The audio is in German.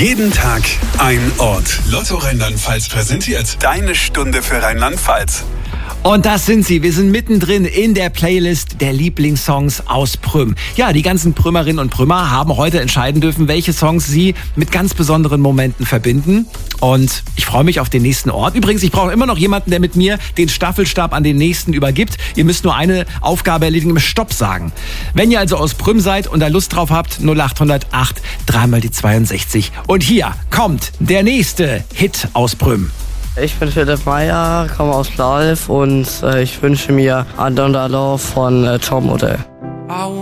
Jeden Tag ein Ort. Lotto Rheinland-Pfalz präsentiert deine Stunde für Rheinland-Pfalz. Und das sind sie. Wir sind mittendrin in der Playlist der Lieblingssongs aus Prüm. Ja, die ganzen Prümerinnen und Prümer haben heute entscheiden dürfen, welche Songs sie mit ganz besonderen Momenten verbinden. Und ich freue mich auf den nächsten Ort. Übrigens, ich brauche immer noch jemanden, der mit mir den Staffelstab an den nächsten übergibt. Ihr müsst nur eine Aufgabe erledigen, Stopp sagen. Wenn ihr also aus Prüm seid und da Lust drauf habt, 0800 8 3 mal die 62. Und hier kommt der nächste Hit aus Prüm. Ich bin Philipp Meyer, komme aus Blalf und ich wünsche mir Adondalo von Tom Odell.